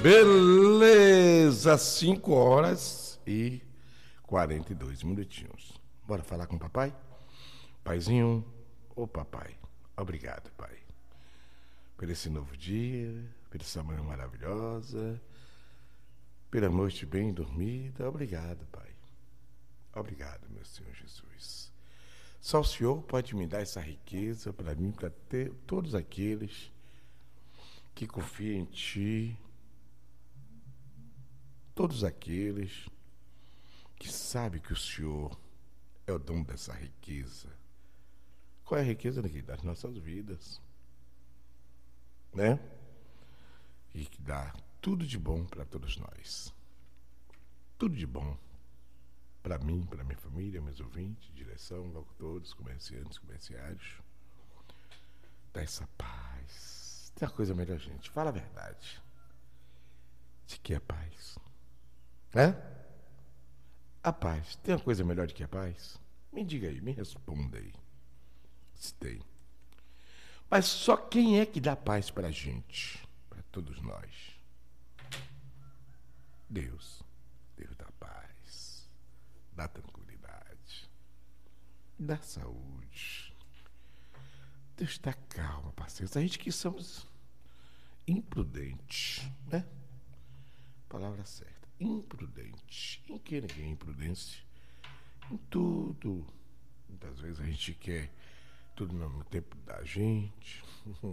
Beleza, 5h42 minutinhos. Bora falar com o papai? Paizinho, ô papai, obrigado, pai, por esse novo dia, por essa manhã maravilhosa, pela noite bem dormida. Obrigado, pai. Obrigado, meu Senhor Jesus. Só o Senhor pode me dar essa riqueza para mim, para ter todos aqueles que confiam em Ti, todos aqueles que sabem que o Senhor é o dono dessa riqueza. Qual é a riqueza das nossas vidas, né? E que dá tudo de bom para todos nós. Tudo de bom para mim, para minha família, meus ouvintes, direção, locutores, comerciantes, comerciários. Dá essa paz. Tem uma coisa melhor, gente. Fala a verdade. De que é paz? Né? A paz. Tem uma coisa melhor do que a paz? Me diga aí, me responda aí. Se tem. Mas só quem é que dá paz para a gente? Para todos nós. Deus. Deus dá paz. Dá tranquilidade. Dá saúde. Deus dá calma, paciência. A gente que somos imprudentes, né? Palavra certa. Imprudente. Em que ninguém é imprudente? Em tudo. Muitas vezes a gente quer tudo no mesmo tempo da gente.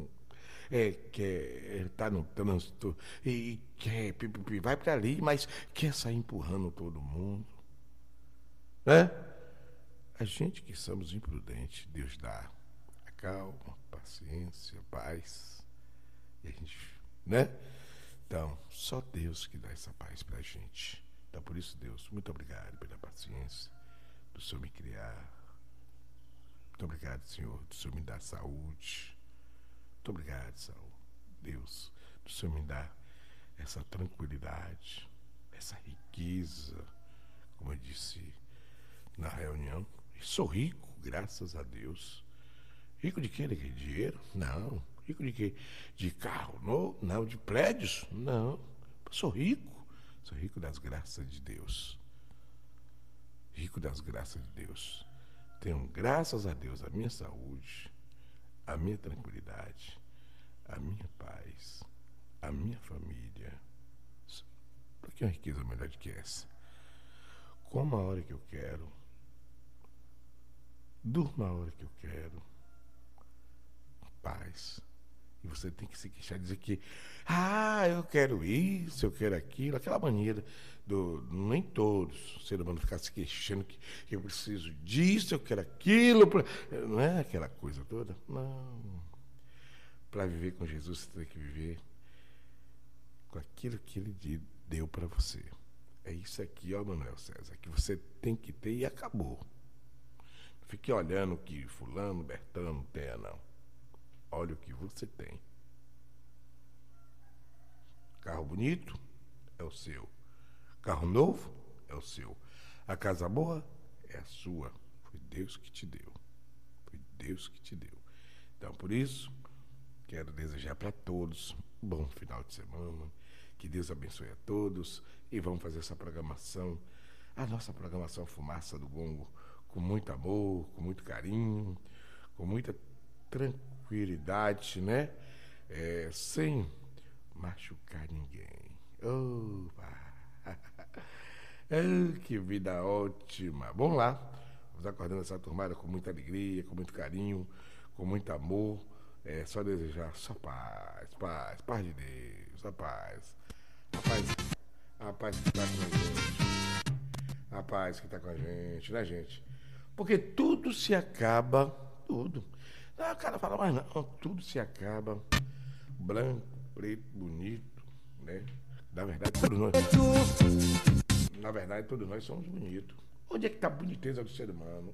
Quer estar no trânsito e quer vai para ali, mas quer sair empurrando todo mundo. Né? A gente que somos imprudentes, Deus dá a calma, paciência, paz. E a gente, né? Então, só Deus que dá essa paz pra gente. Então, por isso, Deus, muito obrigado pela paciência do Senhor me criar. Muito obrigado, Senhor, do Senhor me dar saúde. Muito obrigado, Deus, do Senhor me dar essa tranquilidade, essa riqueza, como eu disse na reunião. Eu sou rico, graças a Deus. Rico de quê? De dinheiro? Não. Rico de quê? De carro? Não. De prédios? Não. Eu sou rico. Sou rico das graças de Deus. Rico das graças de Deus. Tenho, graças a Deus, a minha saúde, a minha tranquilidade, a minha paz, a minha família. Por que uma riqueza melhor do que essa? Como a hora que eu quero, durma a hora que eu quero, paz. E você tem que se queixar, dizer que eu quero isso, eu quero aquilo, aquela maneira nem todos o ser humano ficar se queixando que eu preciso disso, eu quero aquilo, não é aquela coisa toda. Não. Para viver com Jesus, você tem que viver com aquilo que Ele deu para você. É isso aqui, ó, Manuel César, que você tem que ter e acabou. Não fique olhando o que fulano, Bertano não tem, não. Olha o que você tem. Carro bonito é o seu. Carro novo é o seu. A casa boa é a sua. Foi Deus que te deu. Foi Deus que te deu. Então, por isso, quero desejar para todos um bom final de semana. Que Deus abençoe a todos. E vamos fazer essa programação, a nossa programação Fumaça do Gongo, com muito amor, com muito carinho, com muita tranquilidade, né? Sem machucar ninguém. Que vida ótima. Vamos lá. Vamos acordando essa turmada com muita alegria, com muito carinho, com muito amor. Só desejar só paz, paz de Deus, a paz. A paz que está com a gente. A paz que está com a gente, né, gente? Porque tudo se acaba, tudo. Não, o cara fala, mas não, tudo se acaba. Branco, preto, bonito, né? Na verdade, todos nós somos bonitos. Onde é que está a boniteza do ser humano?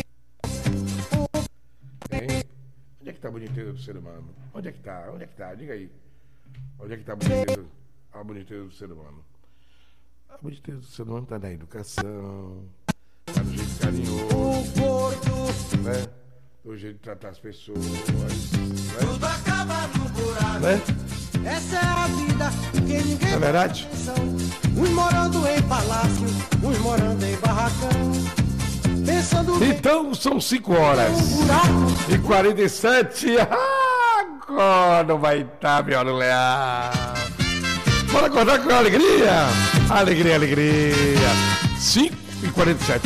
Hein? Onde é que está a boniteza do ser humano? Onde é que está? Onde é que está? Diga aí. Onde é que está a boniteza do ser humano? A boniteza do ser humano está na educação, está no jeito carinhoso, né? Do jeito de tratar as pessoas, né? Tudo acaba no buraco, né? Essa é a vida, quem Não é verdade? Uns morando em palácio, uns morando em barracão. Pensando Então são 5 horas e 47. Agora vai estar, meu Leal. Bora acordar com alegria. Alegria, alegria. 5 e 47.